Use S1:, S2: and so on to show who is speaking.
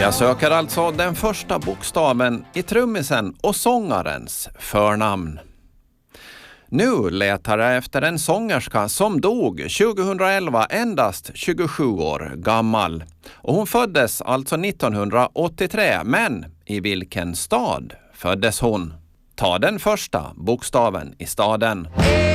S1: Jag söker alltså den första bokstaven i trummisen och sångarens förnamn. Nu letar jag efter en sångerska som dog 2011 endast 27 år gammal. Och hon föddes alltså 1983, men i vilken stad föddes hon? Ta den första bokstaven i staden.